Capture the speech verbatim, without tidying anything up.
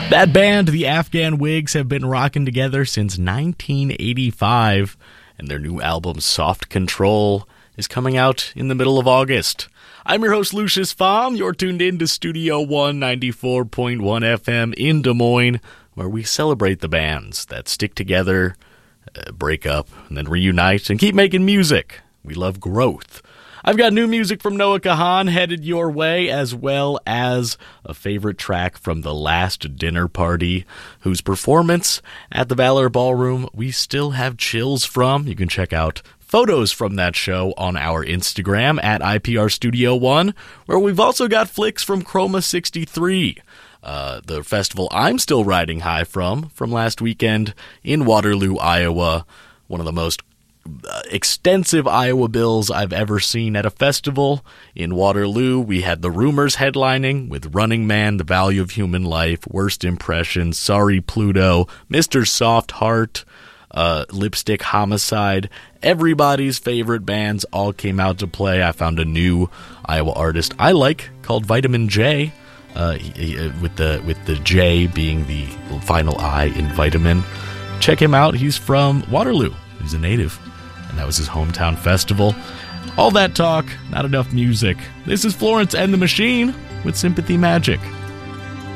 That band, the Afghan Wigs, have been rocking together since nineteen eighty-five, and their new album, Soft Control, is coming out in the middle of August. I'm your host, Lucius Pham. You're tuned in to Studio One ninety-four point one F M in Des Moines, where we celebrate the bands that stick together, uh, break up, and then reunite and keep making music. We love growth. I've got new music from Noah Kahan headed your way, as well as a favorite track from The Last Dinner Party, whose performance at the Valor Ballroom we still have chills from. You can check out photos from that show on our Instagram at I P R Studio One, where we've also got flicks from Chroma sixty-three, uh, the festival I'm still riding high from, from last weekend in Waterloo, Iowa, one of the most Uh, extensive Iowa bills I've ever seen at a festival. In Waterloo, we had The Rumors headlining with Running Man, The Value of Human Life, Worst Impression, Sorry Pluto, Mister Soft Heart, uh, Lipstick Homicide. Everybody's favorite bands all came out to play. I found a new Iowa artist I like called Vitamin J, uh, he, he, with the with the J being the final I in Vitamin. Check him out. He's from Waterloo. He's a native. And that was his hometown festival. All that talk, not enough music. This is Florence and the Machine with Sympathy Magic.